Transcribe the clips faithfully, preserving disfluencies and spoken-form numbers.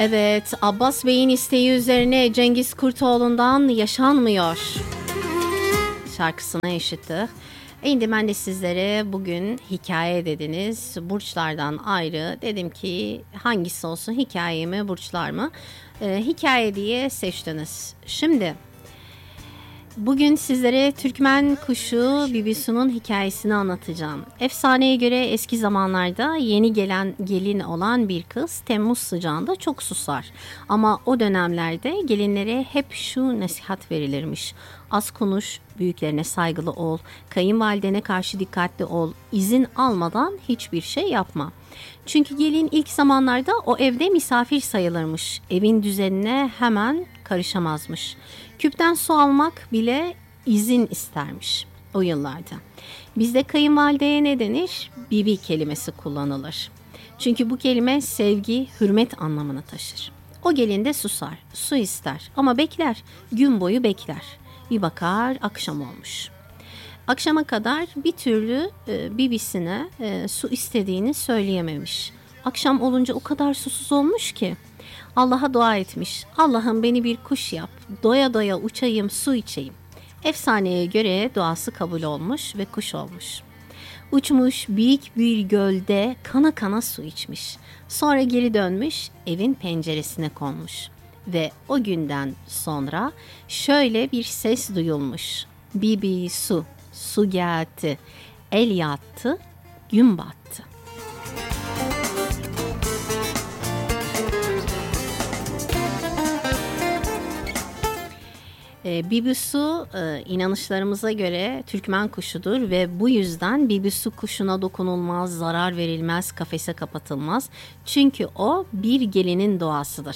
Evet, Abbas Bey'in isteği üzerine Cengiz Kurtoğlu'ndan Yaşanmıyor şarkısını eşittik. Şimdi ben de sizlere bugün hikaye dediniz. Burçlardan ayrı dedim ki hangisi olsun, hikaye mi burçlar mı? Ee, hikaye diye seçtiniz. Şimdi bugün sizlere Türkmen kuşu Bibisu'nun hikayesini anlatacağım. Efsaneye göre eski zamanlarda yeni gelen gelin olan bir kız Temmuz sıcağında çok susar. Ama o dönemlerde gelinlere hep şu nasihat verilirmiş. Az konuş, büyüklerine saygılı ol, kayınvalidene karşı dikkatli ol, izin almadan hiçbir şey yapma. Çünkü gelin ilk zamanlarda o evde misafir sayılırmış. Evin düzenine hemen karışamazmış. Küpten su almak bile izin istermiş o yıllarda. Bizde kayınvalideye ne denir? Bibi kelimesi kullanılır. Çünkü bu kelime sevgi, hürmet anlamını taşır. O gelin de susar, su ister ama bekler, gün boyu bekler. Bir bakar akşam olmuş. Akşama kadar bir türlü e, bibisine e, su istediğini söyleyememiş. Akşam olunca o kadar susuz olmuş ki Allah'a dua etmiş. Allah'ım beni bir kuş yap, doya doya uçayım, su içeyim. Efsaneye göre duası kabul olmuş ve kuş olmuş. Uçmuş büyük bir gölde kana kana su içmiş. Sonra geri dönmüş, evin penceresine konmuş. Ve o günden sonra şöyle bir ses duyulmuş. Bibi su, su geldi, el yattı, gün battı. E, Bibisu e, inanışlarımıza göre Türkmen kuşudur ve bu yüzden Bibisu kuşuna dokunulmaz, zarar verilmez, kafese kapatılmaz. Çünkü o bir gelinin doğasıdır.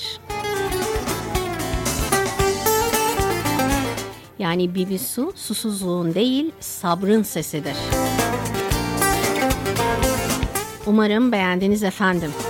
Yani Bibisu susuzluğun değil, sabrın sesidir. Umarım beğendiniz efendim.